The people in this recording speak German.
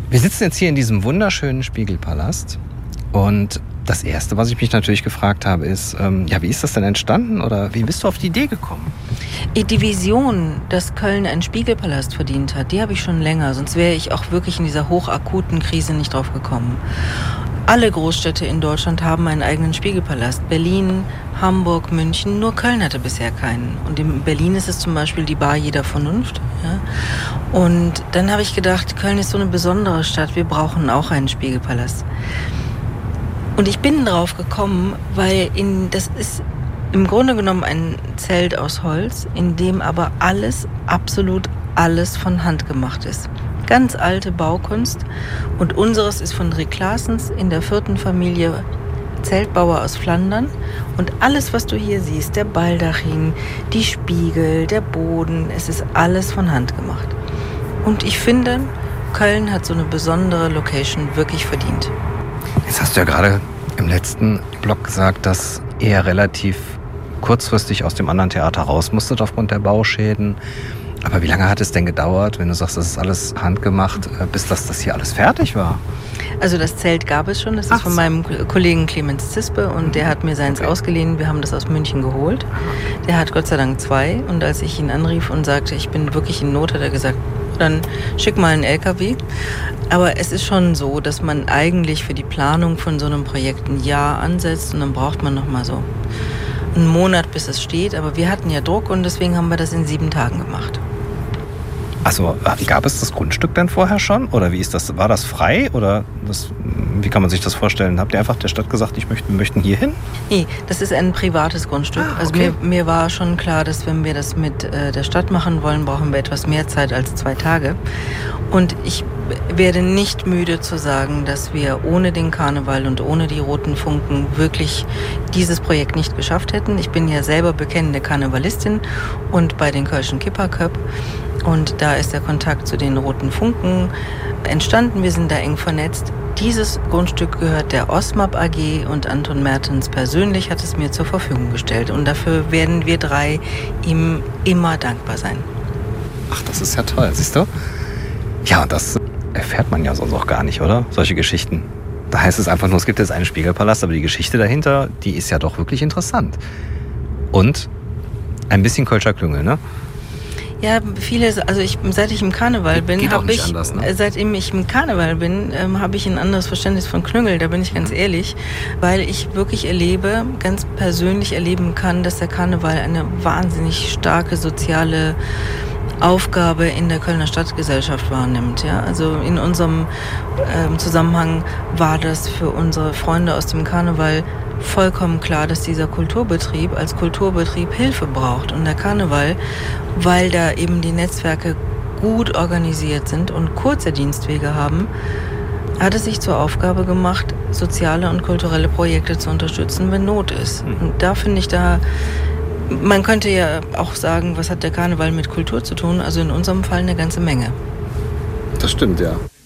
Wir sitzen jetzt hier in diesem wunderschönen Spiegelpalast und das Erste, was ich mich natürlich gefragt habe, ist, wie ist das denn entstanden oder wie bist du auf die Idee gekommen? Die Vision, dass Köln einen Spiegelpalast verdient hat, die habe ich schon länger, sonst wäre ich auch wirklich in dieser hochakuten Krise nicht drauf gekommen. Alle Großstädte in Deutschland haben einen eigenen Spiegelpalast. Berlin, Hamburg, München, nur Köln hatte bisher keinen. Und in Berlin ist es zum Beispiel die Bar jeder Vernunft. Ja? Und dann habe ich gedacht, Köln ist so eine besondere Stadt, wir brauchen auch einen Spiegelpalast. Und ich bin drauf gekommen, weil das ist im Grunde genommen ein Zelt aus Holz, in dem aber absolut alles von Hand gemacht ist. Ganz alte Baukunst und unseres ist von Rick Claessens in der 4. Familie, Zeltbauer aus Flandern. Und alles, was du hier siehst, der Baldachin, die Spiegel, der Boden, es ist alles von Hand gemacht. Und ich finde, Köln hat so eine besondere Location wirklich verdient. Jetzt hast du ja gerade im letzten Blog gesagt, dass ihr relativ kurzfristig aus dem anderen Theater raus musstet aufgrund der Bauschäden. Aber wie lange hat es denn gedauert, wenn du sagst, das ist alles handgemacht, bis das hier alles fertig war? Also das Zelt gab es schon, das ist von meinem Kollegen Clemens Zispe und der hat mir seins ausgeliehen. Wir haben das aus München geholt. Der hat Gott sei Dank 2 und als ich ihn anrief und sagte, ich bin wirklich in Not, hat er gesagt, dann schick mal einen LKW. Aber es ist schon so, dass man eigentlich für die Planung von so einem Projekt ein Jahr ansetzt und dann braucht man noch mal so einen Monat, bis es steht. Aber wir hatten ja Druck und deswegen haben wir das in 7 Tagen gemacht. Also gab es das Grundstück denn vorher schon? Oder wie ist das? War das frei? Oder wie kann man sich das vorstellen? Habt ihr einfach der Stadt gesagt, wir möchten hier hin? Nee, das ist ein privates Grundstück. Okay. Also mir war schon klar, dass wenn wir das mit der Stadt machen wollen, brauchen wir etwas mehr Zeit als 2 Tage. Und ich werde nicht müde zu sagen, dass wir ohne den Karneval und ohne die Roten Funken wirklich dieses Projekt nicht geschafft hätten. Ich bin ja selber bekennende Karnevalistin und bei den Kölschen Kipperköp. Und da ist der Kontakt zu den Roten Funken entstanden. Wir sind da eng vernetzt. Dieses Grundstück gehört der OSMAP AG und Anton Mertens persönlich hat es mir zur Verfügung gestellt. Und dafür werden wir 3 ihm immer dankbar sein. Ach, das ist ja toll, siehst du? Ja, und das erfährt man ja sonst auch gar nicht, oder? Solche Geschichten. Da heißt es einfach nur, es gibt jetzt einen Spiegelpalast, aber die Geschichte dahinter, die ist ja doch wirklich interessant. Und ein bisschen Kölscher Klüngel, ne? Ja, seit ich im Karneval bin, seitdem ich im Karneval bin, habe ich ein anderes Verständnis von Knüngel, da bin ich ganz ehrlich, weil ich wirklich ganz persönlich erleben kann, dass der Karneval eine wahnsinnig starke soziale Aufgabe in der Kölner Stadtgesellschaft wahrnimmt. Ja? Also in unserem Zusammenhang war das für unsere Freunde aus dem Karneval vollkommen klar, dass dieser Kulturbetrieb als Kulturbetrieb Hilfe braucht. Und der Karneval, weil da eben die Netzwerke gut organisiert sind und kurze Dienstwege haben, hat es sich zur Aufgabe gemacht, soziale und kulturelle Projekte zu unterstützen, wenn Not ist. Und da finde ich man könnte ja auch sagen, was hat der Karneval mit Kultur zu tun? Also in unserem Fall eine ganze Menge. Das stimmt, ja.